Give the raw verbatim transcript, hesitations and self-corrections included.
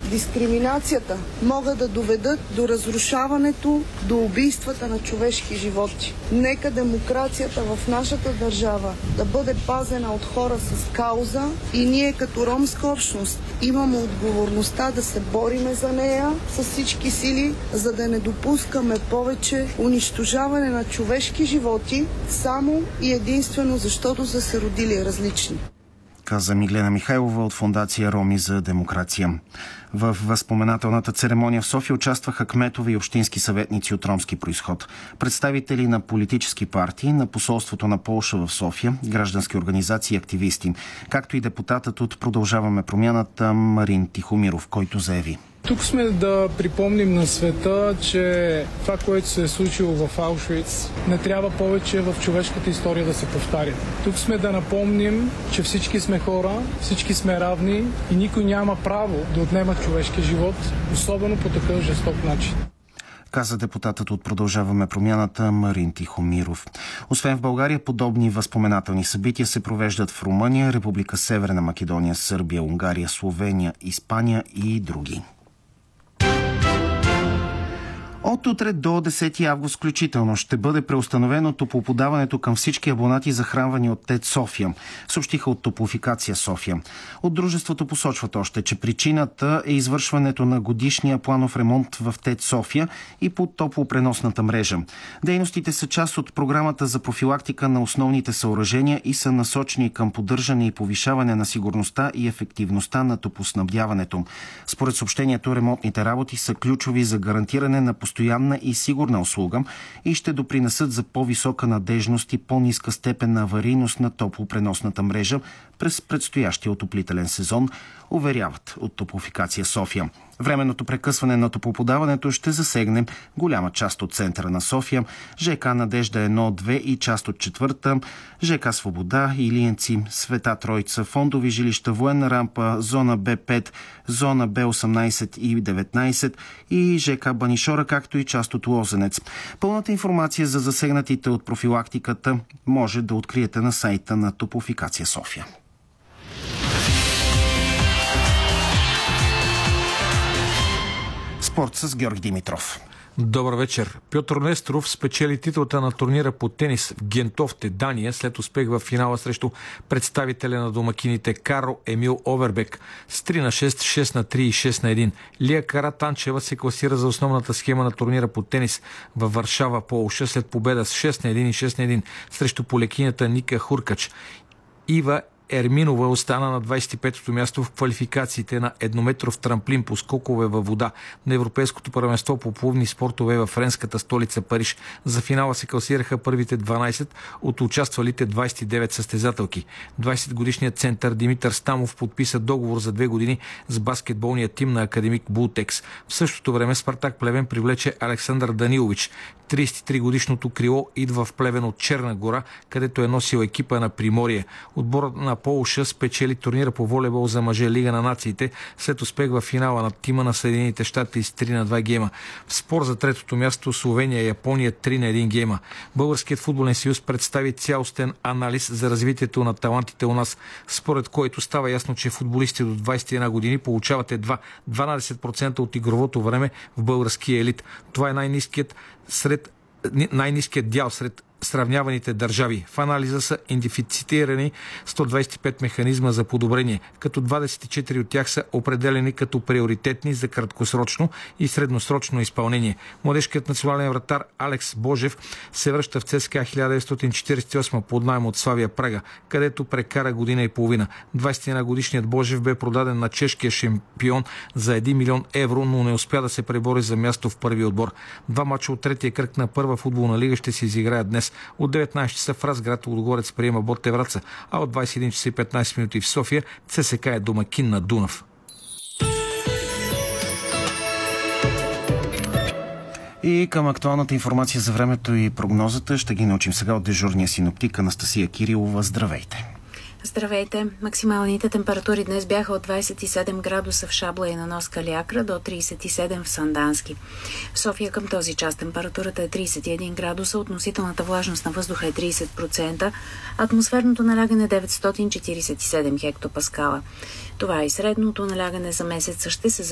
дискриминацията могат да доведат до разрушаването, до убийствата на човешки животи. Нека демокрацията в нашата държава да бъде пазена от хора с кауза и ние като ромска общност имаме отговорността да се бориме за нея с всички сили, за да не допускаме повече унищожаване на човешки животи само и единствено защото са се родили различни. Каза Миглена Михайлова от фондация Роми за демокрация. В възпоменателната церемония в София участваха кметове и общински съветници от ромски произход, представители на политически партии, на посолството на Полша в София, граждански организации и активисти, както и депутатът от Продължаваме промяната Марин Тихомиров, който заяви: тук сме да припомним на света, че това, което се е случило в Аушвиц, не трябва повече в човешката история да се повтаря. Тук сме да напомним, че всички сме хора, всички сме равни и никой няма право да отнема човешкия живот, особено по такъв жесток начин. Каза депутатът от Продължаваме промяната Марин Тихомиров. Освен в България, подобни възпоменателни събития се провеждат в Румъния, Република Северна Македония, Сърбия, Унгария, Словения, Испания и други. От утре до десети август включително ще бъде преустановено топлоподаването към всички абонати, захранвани от ТЕЦ София, съобщиха от Топлофикация София. От дружеството посочват още, че причината е извършването на годишния планов ремонт в ТЕЦ София и по топлопреносната мрежа. Дейностите са част от програмата за профилактика на основните съоръжения и са насочени към поддържане и повишаване на сигурността и ефективността на топлоснабдяването. Според съобщението, ремонтните работи са ключови за гарантиране на постоянна и сигурна услуга и ще допринесат за по-висока надежност и по-ниска степен на аварийност на топлопреносната мрежа през предстоящия отоплителен сезон, уверяват от Топлофикация София. Временното прекъсване на топлоподаването ще засегне голяма част от центъра на София, ЖК Надежда едно две и част от четвърта, ЖК Свобода, Илиенци, Света Троица, фондови жилища, Военна рампа, зона Б пет, зона Б осемнайсет и деветнайсет и ЖК Банишора, както и част от Лозенец. Пълната информация за засегнатите от профилактиката може да откриете на сайта на Топлофикация София. Спорт с Георги Димитров. Добър вечер. Пьотър Несторов спечели титлата на турнира по тенис в Гентофте, Дания, след успех в финала срещу представителя на домакините Карл Емил Овербек с три на шест, шест на три и шест на едно. Лия Каратанчева се класира за основната схема на турнира по тенис във Варшава, Полша, след победа с шест на едно и шест на едно срещу полекинята Ника Хуркач. Ива Ерминова остана на двайсет и петото място в квалификациите на еднометров трамплин по скокове във вода на Европейското първенство по плувни спортове във френската столица Париж. За финала се класираха първите дванайсет от участвалите двайсет и девет състезателки. двайсетгодишният център Димитър Стамов подписа договор за две години с баскетболния тим на Академик Бултекс. В същото време Спартак Плевен привлече Александър Данилович. трийсет и три годишното крило идва в Плевен от Черна гора, където е носил екипа на Приморие. Отборът на Полша спечели турнира по волейбол за мъже Лига на нациите след успех в финала на тима на Съединените щати с три на два гейма. В спор за третото място Словения и Япония три на един гейма. Българският футболен съюз представи цялостен анализ за развитието на талантите у нас, според който става ясно, че футболисти до двайсет и една години получават едва дванайсет процента от игровото време в българския елит. Това е най-ниският сред най-ниският дял сред сравняваните държави. В анализа са идентифицирани сто двайсет и пет механизма за подобрение, като двайсет и четири от тях са определени като приоритетни за краткосрочно и средносрочно изпълнение. Младежкият национален вратар Алекс Божев се връща в ЦСКА хиляда деветстотин четирийсет и осма под наем от Славия Прага, където прекара година и половина. двайсет и една годишният Божев бе продаден на чешкия шампион за един милион евро, но не успя да се пребори за място в първи отбор. Два мача от третия кръг на първа футболна лига ще се изиграят днес. От деветнайсет часа в Разград Лудогорец приема Ботев Враца, а от двайсет и един часа и петнайсет минути в София ЦСКА е домакин на Дунав. И към актуалната информация за времето и прогнозата ще ги научим сега от дежурния синоптик Анастасия Кирилова. Здравейте! Здравейте! Максималните температури днес бяха от двайсет и седем градуса в Шабла и на нос Калиакра до трийсет и седем в Сандански. В София към този час температурата е трийсет и един градуса, относителната влажност на въздуха е трийсет процента, атмосферното налягане е деветстотин четирийсет и седем хектопаскала. Това е и средното налягане за месеца ще се